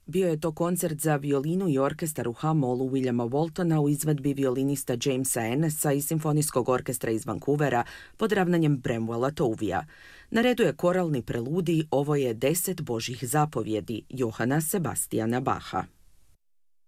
Bio je to koncert za violinu i orkestar u H-mollu Williama Waltona u izvedbi violinista Jamesa Ennesa i Simfonijskog orkestra iz Vancouvera pod ravnanjem Bramwella Tovija. Na redu je koralni preludij, ovo je 10 Božjih zapovjedi Johana Sebastiana Bacha.